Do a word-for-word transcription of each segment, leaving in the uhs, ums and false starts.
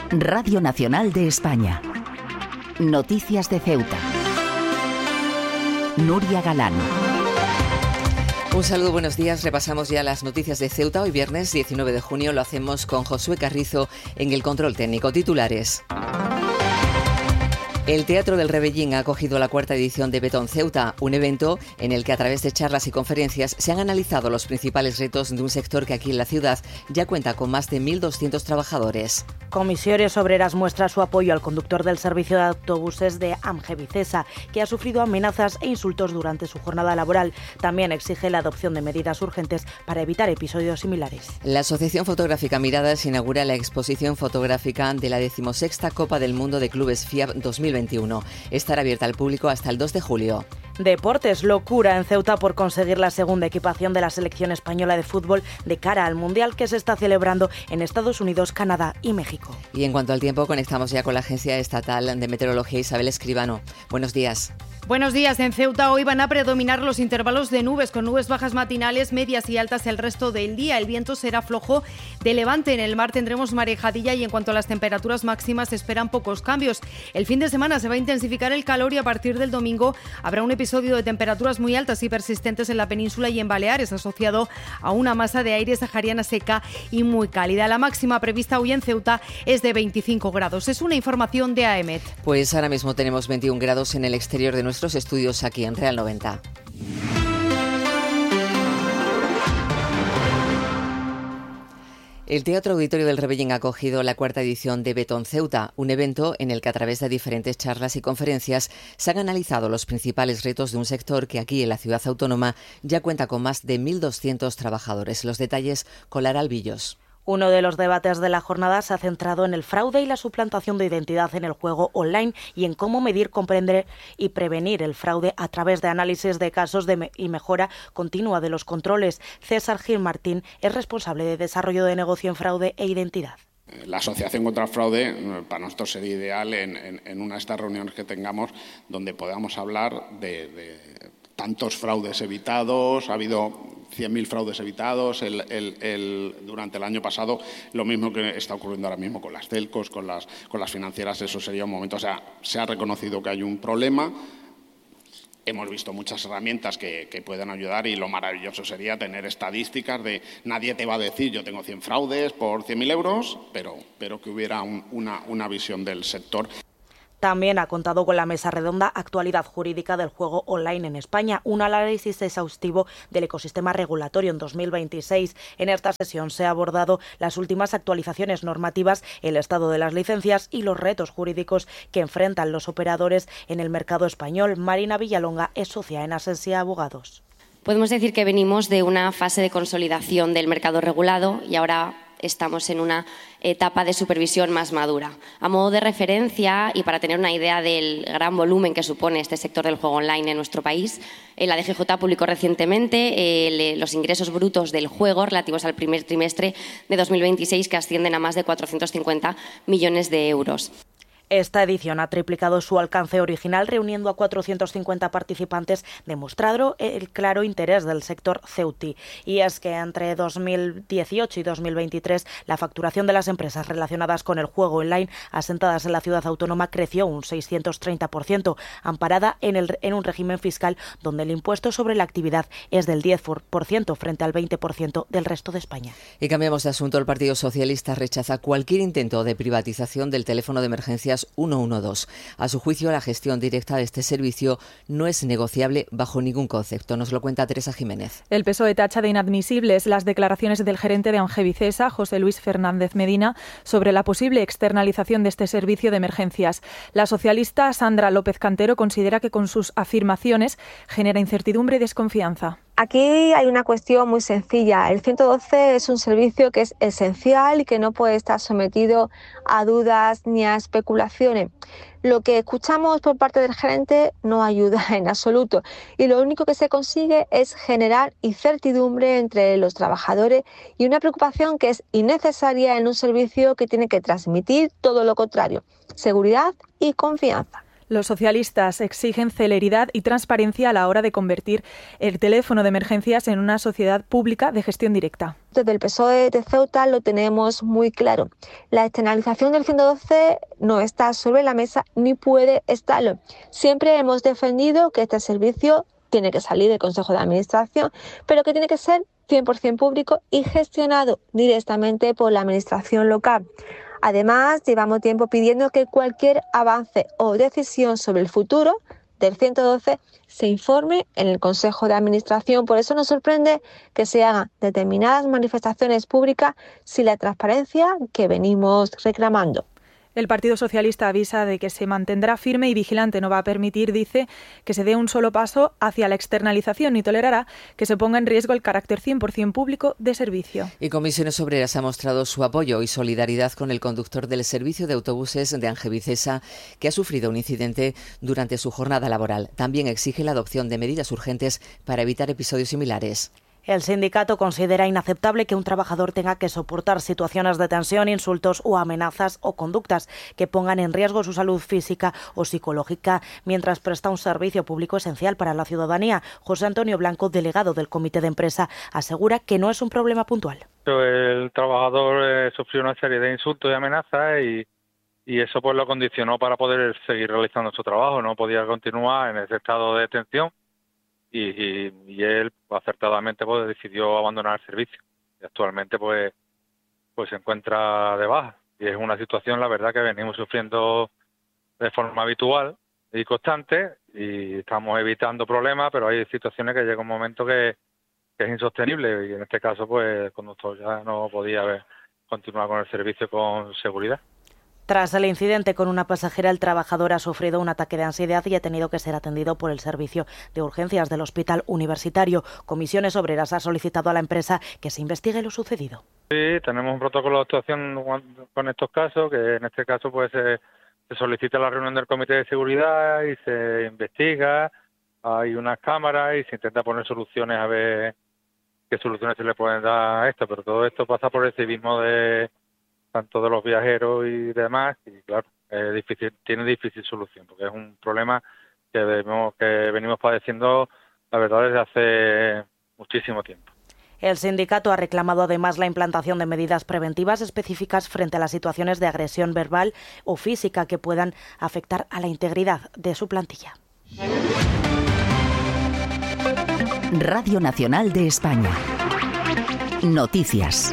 Radio Nacional de España. Noticias de Ceuta. Nuria Galán. Un saludo, buenos días. Repasamos ya las noticias de Ceuta. Hoy viernes diecinueve de junio lo hacemos con Josué Carrizo en el control técnico. Titulares. El Teatro del Rebellín ha acogido la cuarta edición de Betón Ceuta, un evento en el que a través de charlas y conferencias se han analizado los principales retos de un sector que aquí en la ciudad ya cuenta con más de mil doscientos trabajadores. Comisiones Obreras muestra su apoyo al conductor del servicio de autobuses de Amgevicesa, que ha sufrido amenazas e insultos durante su jornada laboral. También exige la adopción de medidas urgentes para evitar episodios similares. La Asociación Fotográfica Miradas inaugura la exposición fotográfica de la decimosexta Copa del Mundo de Clubes F I A B dos mil veintiuno. Estará abierta al público hasta el dos de julio. Deportes, locura en Ceuta por conseguir la segunda equipación de la selección española de fútbol de cara al Mundial que se está celebrando en Estados Unidos, Canadá y México. Y en cuanto al tiempo, conectamos ya con la Agencia Estatal de Meteorología, Isabel Escribano. Buenos días. Buenos días. En Ceuta hoy van a predominar los intervalos de nubes, con nubes bajas matinales, medias y altas el resto del día. El viento será flojo de levante. En el mar tendremos marejadilla y en cuanto a las temperaturas máximas se esperan pocos cambios. El fin de semana se va a intensificar el calor y a partir del domingo habrá un episodio de temperaturas muy altas y persistentes en la península y en Baleares, asociado a una masa de aire sahariana seca y muy cálida. La máxima prevista hoy en Ceuta es de veinticinco grados. Es una información de A E M E T. Pues ahora mismo tenemos veintiún grados en el exterior de nuestros estudios aquí en Real noventa. El Teatro Auditorio del Rebellín ha acogido la cuarta edición de Betón Ceuta, un evento en el que a través de diferentes charlas y conferencias se han analizado los principales retos de un sector que aquí en la ciudad autónoma ya cuenta con más de mil doscientos trabajadores. Los detalles con Lara Albillos. Uno de los debates de la jornada se ha centrado en el fraude y la suplantación de identidad en el juego online y en cómo medir, comprender y prevenir el fraude a través de análisis de casos de me- y mejora continua de los controles. César Gil Martín es responsable de desarrollo de negocio en fraude e identidad. La Asociación contra el Fraude para nosotros sería ideal en, en, en una de estas reuniones que tengamos donde podamos hablar de, de tantos fraudes evitados. Ha habido cien mil fraudes evitados el, el, el, durante el año pasado, lo mismo que está ocurriendo ahora mismo con las telcos, con las, con las financieras. Eso sería un momento, o sea, se ha reconocido que hay un problema. Hemos visto muchas herramientas que, que pueden ayudar y lo maravilloso sería tener estadísticas de nadie te va a decir yo tengo cien fraudes por cien mil euros, pero, pero que hubiera un, una, una visión del sector. También ha contado con la mesa redonda Actualidad Jurídica del Juego Online en España, un análisis exhaustivo del ecosistema regulatorio en dos mil veintiséis. En esta sesión se ha abordado las últimas actualizaciones normativas, el estado de las licencias y los retos jurídicos que enfrentan los operadores en el mercado español. Marina Villalonga es socia en Asensia Abogados. Podemos decir que venimos de una fase de consolidación del mercado regulado y ahora estamos en una etapa de supervisión más madura. A modo de referencia y para tener una idea del gran volumen que supone este sector del juego online en nuestro país, la D G J publicó recientemente eh, los ingresos brutos del juego relativos al primer trimestre de dos mil veintiséis, que ascienden a más de cuatrocientos cincuenta millones de euros. Esta edición ha triplicado su alcance original, reuniendo a cuatrocientos cincuenta participantes, demostrando el claro interés del sector ceutí. Y es que entre dos mil dieciocho y dos mil veintitrés la facturación de las empresas relacionadas con el juego online asentadas en la ciudad autónoma creció un seiscientos treinta por ciento, amparada en, el, en un régimen fiscal donde el impuesto sobre la actividad es del diez por ciento frente al veinte por ciento del resto de España. Y cambiamos de asunto. El Partido Socialista rechaza cualquier intento de privatización del teléfono de emergencias ciento doce. A su juicio, la gestión directa de este servicio no es negociable bajo ningún concepto. Nos lo cuenta Teresa Jiménez. El P S O E tacha de inadmisibles las declaraciones del gerente de Amgevicesa, José Luis Fernández Medina, sobre la posible externalización de este servicio de emergencias. La socialista Sandra López Cantero considera que con sus afirmaciones genera incertidumbre y desconfianza. Aquí hay una cuestión muy sencilla. El ciento doce es un servicio que es esencial y que no puede estar sometido a dudas ni a especulaciones. Lo que escuchamos por parte del gerente no ayuda en absoluto y lo único que se consigue es generar incertidumbre entre los trabajadores y una preocupación que es innecesaria en un servicio que tiene que transmitir todo lo contrario, seguridad y confianza. Los socialistas exigen celeridad y transparencia a la hora de convertir el teléfono de emergencias en una sociedad pública de gestión directa. Desde el P S O E de Ceuta lo tenemos muy claro. La externalización del ciento doce no está sobre la mesa ni puede estarlo. Siempre hemos defendido que este servicio tiene que salir del Consejo de Administración, pero que tiene que ser cien por ciento público y gestionado directamente por la Administración local. Además, llevamos tiempo pidiendo que cualquier avance o decisión sobre el futuro del ciento doce se informe en el Consejo de Administración. Por eso nos sorprende que se hagan determinadas manifestaciones públicas sin la transparencia que venimos reclamando. El Partido Socialista avisa de que se mantendrá firme y vigilante. No va a permitir, dice, que se dé un solo paso hacia la externalización ni tolerará que se ponga en riesgo el carácter cien por ciento público de servicio. Y Comisiones Obreras ha mostrado su apoyo y solidaridad con el conductor del servicio de autobuses de Angevicesa, que ha sufrido un incidente durante su jornada laboral. También exige la adopción de medidas urgentes para evitar episodios similares. El sindicato considera inaceptable que un trabajador tenga que soportar situaciones de tensión, insultos o amenazas o conductas que pongan en riesgo su salud física o psicológica mientras presta un servicio público esencial para la ciudadanía. José Antonio Blanco, delegado del Comité de Empresa, asegura que no es un problema puntual. El trabajador eh, sufrió una serie de insultos y amenazas y, y eso pues lo condicionó para poder seguir realizando su trabajo. No podía continuar en ese estado de tensión. Y, y, y él acertadamente pues decidió abandonar el servicio y actualmente pues pues se encuentra de baja y es una situación la verdad que venimos sufriendo de forma habitual y constante y estamos evitando problemas, pero hay situaciones que llega un momento que, que es insostenible y en este caso pues el conductor ya no podía haber, continuar con el servicio con seguridad. Tras el incidente con una pasajera, el trabajador ha sufrido un ataque de ansiedad y ha tenido que ser atendido por el servicio de urgencias del Hospital Universitario. Comisiones Obreras ha solicitado a la empresa que se investigue lo sucedido. Sí, tenemos un protocolo de actuación con estos casos, que en este caso pues se, se solicita la reunión del Comité de Seguridad y se investiga, hay unas cámaras y se intenta poner soluciones a ver qué soluciones se le pueden dar a esto, pero todo esto pasa por el civismo de tanto de los viajeros y demás, y claro, es difícil, tiene difícil solución, porque es un problema que, vemos, que venimos padeciendo, la verdad, desde hace muchísimo tiempo. El sindicato ha reclamado además la implantación de medidas preventivas específicas frente a las situaciones de agresión verbal o física que puedan afectar a la integridad de su plantilla. Radio Nacional de España. Noticias.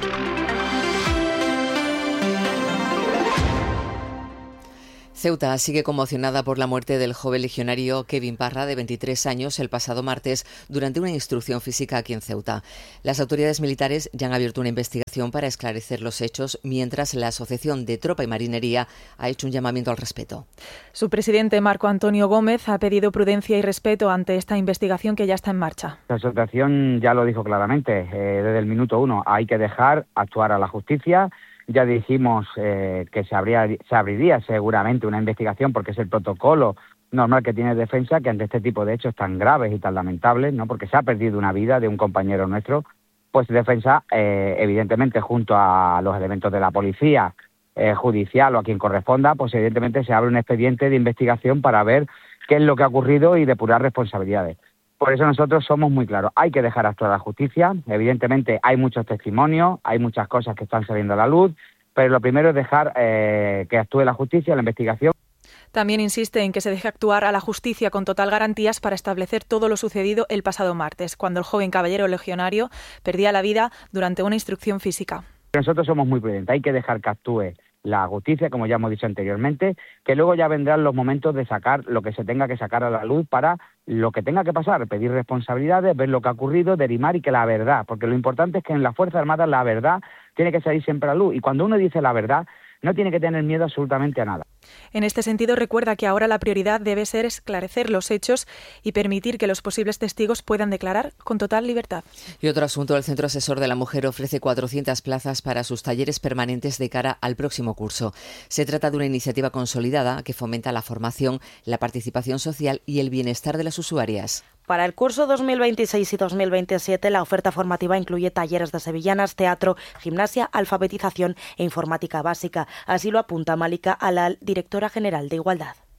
Ceuta sigue conmocionada por la muerte del joven legionario Kevin Parra, de veintitrés años, el pasado martes durante una instrucción física aquí en Ceuta. Las autoridades militares ya han abierto una investigación para esclarecer los hechos, mientras la Asociación de Tropa y Marinería ha hecho un llamamiento al respeto. Su presidente, Marco Antonio Gómez, ha pedido prudencia y respeto ante esta investigación que ya está en marcha. La asociación ya lo dijo claramente, eh, desde el minuto uno, hay que dejar actuar a la justicia. Ya dijimos eh, que se, habría, se abriría seguramente una investigación porque es el protocolo normal que tiene defensa, que ante este tipo de hechos tan graves y tan lamentables, ¿no? Porque se ha perdido una vida de un compañero nuestro, pues defensa, eh, evidentemente, junto a los elementos de la policía eh, judicial o a quien corresponda, pues evidentemente se abre un expediente de investigación para ver qué es lo que ha ocurrido y depurar responsabilidades. Por eso nosotros somos muy claros, hay que dejar actuar a la justicia, evidentemente hay muchos testimonios, hay muchas cosas que están saliendo a la luz, pero lo primero es dejar eh, que actúe la justicia, la investigación. También insiste en que se deje actuar a la justicia con total garantías para establecer todo lo sucedido el pasado martes, cuando el joven caballero legionario perdía la vida durante una instrucción física. Nosotros somos muy prudentes, hay que dejar que actúe la justicia, como ya hemos dicho anteriormente, que luego ya vendrán los momentos de sacar lo que se tenga que sacar a la luz para lo que tenga que pasar, pedir responsabilidades, ver lo que ha ocurrido, derimar y que la verdad, porque lo importante es que en las Fuerzas Armadas la verdad tiene que salir siempre a la luz y cuando uno dice la verdad no tiene que tener miedo absolutamente a nada. En este sentido, recuerda que ahora la prioridad debe ser esclarecer los hechos y permitir que los posibles testigos puedan declarar con total libertad. Y otro asunto, el Centro Asesor de la Mujer ofrece cuatrocientas plazas para sus talleres permanentes de cara al próximo curso. Se trata de una iniciativa consolidada que fomenta la formación, la participación social y el bienestar de las usuarias. Para el curso dos mil veintiséis y dos mil veintisiete, la oferta formativa incluye talleres de sevillanas, teatro, gimnasia, alfabetización e informática básica. Así lo apunta Malika Alal, directora general de Igualdad.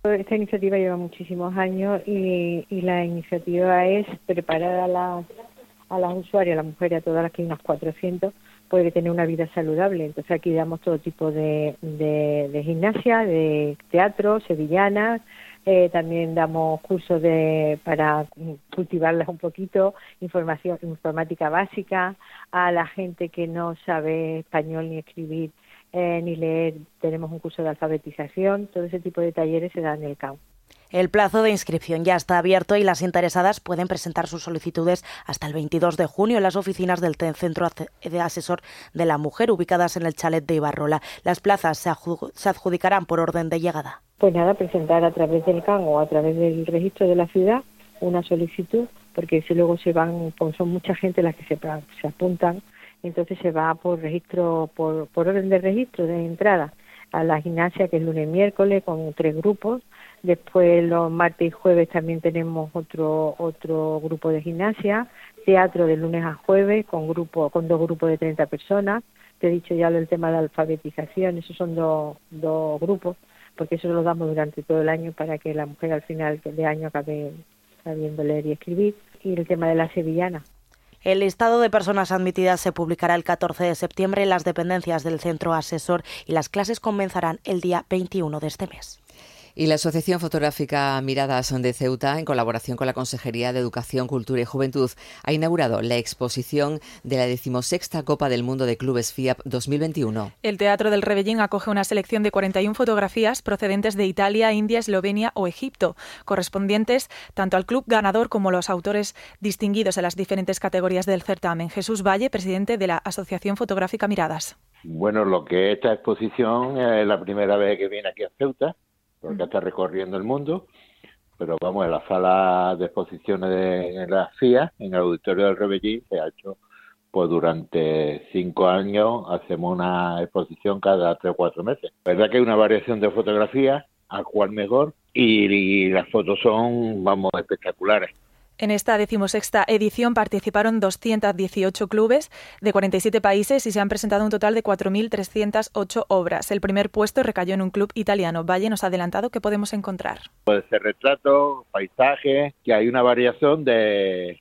Esta iniciativa lleva muchísimos años y, y la iniciativa es preparar a las, a las usuarias, a las mujeres, a todas las que hay unas cuatrocientas, puede tener una vida saludable. Entonces aquí damos todo tipo de, de, de gimnasia, de teatro, sevillanas, eh, también damos cursos de para cultivarlas un poquito, información informática básica, a la gente que no sabe español ni escribir eh, ni leer, tenemos un curso de alfabetización, todo ese tipo de talleres se dan en el C A U. El plazo de inscripción ya está abierto y las interesadas pueden presentar sus solicitudes hasta el veintidós de junio en las oficinas del Centro de Asesor de la Mujer, ubicadas en el chalet de Ibarrola. Las plazas se, adju- se adjudicarán por orden de llegada. Pues nada, presentar a través del C A N o a través del registro de la ciudad una solicitud, porque si luego se van, pues son mucha gente las que se, se apuntan, entonces se va por registro, por, por orden de registro de entrada a la gimnasia, que es lunes y miércoles, con tres grupos. Después los martes y jueves también tenemos otro otro grupo de gimnasia, teatro de lunes a jueves con grupo con dos grupos de treinta personas. Te he dicho ya el tema de alfabetización, esos son dos, dos grupos, porque eso lo damos durante todo el año para que la mujer al final de año acabe sabiendo leer y escribir. Y el tema de la sevillana. El listado de personas admitidas se publicará el catorce de septiembre en las dependencias del Centro Asesor y las clases comenzarán el día veintiuno de este mes. Y la Asociación Fotográfica Miradas de Ceuta, en colaboración con la Consejería de Educación, Cultura y Juventud, ha inaugurado la exposición de la decimosexta Copa del Mundo de Clubes F I A P dos mil veintiuno. El Teatro del Rebellín acoge una selección de cuarenta y una fotografías procedentes de Italia, India, Eslovenia o Egipto, correspondientes tanto al club ganador como a los autores distinguidos en las diferentes categorías del certamen. Jesús Valle, presidente de la Asociación Fotográfica Miradas. Bueno, lo que esta exposición es la primera vez que viene aquí a Ceuta, porque está recorriendo el mundo, pero vamos, en la sala de exposiciones de en la F I A, en el Auditorio del Rebellín, se ha hecho pues durante cinco años, hacemos una exposición cada tres o cuatro meses. La verdad que hay una variación de fotografías, a cual mejor, y, y las fotos son, vamos, espectaculares. En esta decimosexta edición participaron doscientos dieciocho clubes de cuarenta y siete países y se han presentado un total de cuatro mil trescientas ocho obras. El primer puesto recayó en un club italiano. Valle nos ha adelantado qué podemos encontrar. Puede ser retratos, paisajes, que hay una variación de,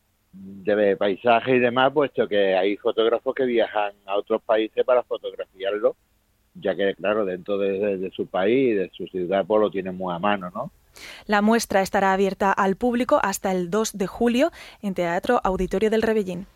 de paisajes y demás, puesto que hay fotógrafos que viajan a otros países para fotografiarlo, ya que, claro, dentro de, de, de su país, de su ciudad, pues lo tienen muy a mano, ¿no? La muestra estará abierta al público hasta el dos de julio en Teatro Auditorio del Rebellín.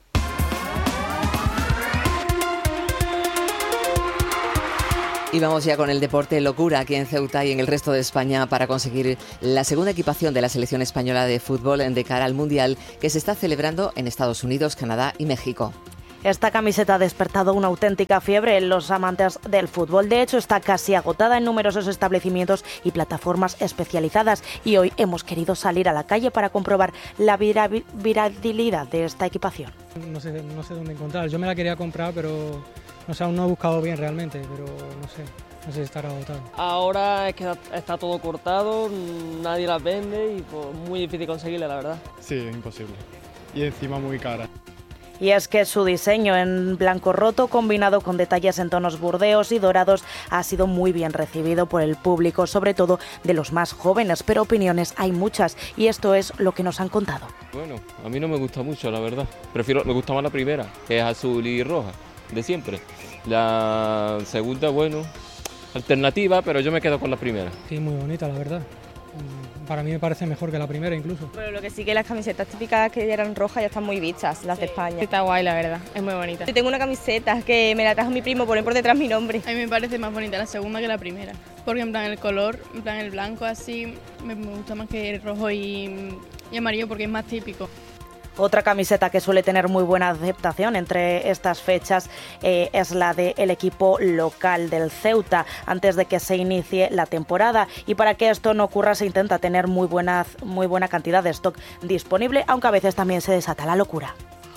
Y vamos ya con el deporte locura aquí en Ceuta y en el resto de España para conseguir la segunda equipación de la selección española de fútbol de cara al Mundial que se está celebrando en Estados Unidos, Canadá y México. Esta camiseta ha despertado una auténtica fiebre en los amantes del fútbol. De hecho, está casi agotada en numerosos establecimientos y plataformas especializadas. Y hoy hemos querido salir a la calle para comprobar la vira- viralidad de esta equipación. No sé, no sé dónde encontrar. Yo me la quería comprar, pero no sé, aún no he buscado bien realmente. Pero no sé, no sé si estará agotado. Ahora es que está todo cortado, nadie las vende y pues muy difícil conseguirla, la verdad. Sí, es imposible. Y encima muy cara. Y es que su diseño en blanco roto, combinado con detalles en tonos burdeos y dorados, ha sido muy bien recibido por el público, sobre todo de los más jóvenes, pero opiniones hay muchas y esto es lo que nos han contado. Bueno, a mí no me gusta mucho, la verdad. Prefiero, me gusta más la primera, que es azul y roja, de siempre. La segunda, bueno, alternativa, pero yo me quedo con la primera. Sí, muy bonita, la verdad. Para mí me parece mejor que la primera incluso. Pero lo que sí que las camisetas típicas que eran rojas ya están muy vistas, las sí. de España. Está guay, la verdad, es muy bonita. Yo tengo una camiseta que me la trajo mi primo, pone por detrás mi nombre. A mí me parece más bonita la segunda que la primera, porque en plan el color, en plan el blanco así, me, me gusta más que el rojo y, y amarillo porque es más típico. Otra camiseta que suele tener muy buena aceptación entre estas fechas eh, es la del equipo local del Ceuta, antes de que se inicie la temporada. Y para que esto no ocurra se intenta tener muy buena, muy buena cantidad de stock disponible, aunque a veces también se desata la locura.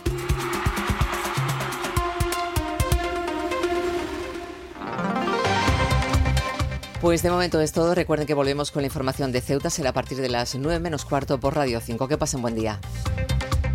Pues de momento es todo. Recuerden que volvemos con la información de Ceuta. Será a partir de las nueve menos cuarto por Radio cinco. Que pasen buen día.